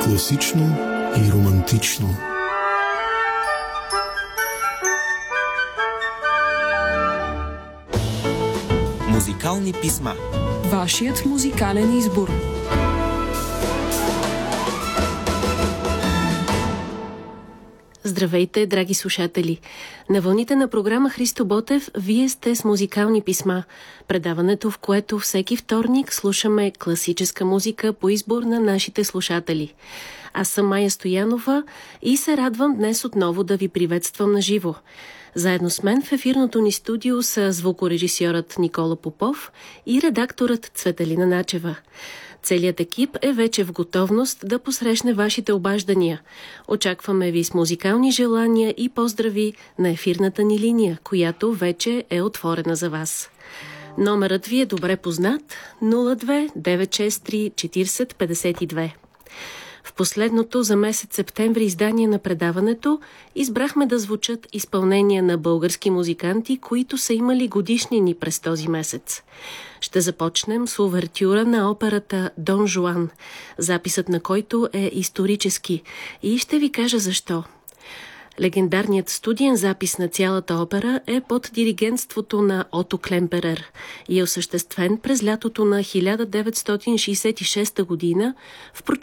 Класично и романтично. Музикални писма. Вашият музикален избор. Здравейте, драги слушатели! На вълните на програма Христо Ботев вие сте с музикални писма, предаването, в което всеки вторник слушаме класическа музика по избор на нашите слушатели. Аз съм Майя Стоянова и се радвам днес отново да ви приветствам на живо. Заедно с мен в ефирното ни студио са звукорежисьорът Никола Попов и редакторът Цветелина Начева. Целият екип е вече в готовност да посрещне вашите обаждания. Очакваме ви с музикални желания и поздрави на ефирната ни линия, която вече е отворена за вас. Номерът ви е добре познат – 02 963 40 52. В последното за месец септември издание на предаването избрахме да звучат изпълнения на български музиканти, които са имали годишнини през този месец. Ще започнем с увертюра на операта Дон Жуан, записът на който е исторически, и ще ви кажа защо. Легендарният студиен запис на цялата опера е под диригентството на Ото Клемперер и е осъществен през лятото на 1966 година в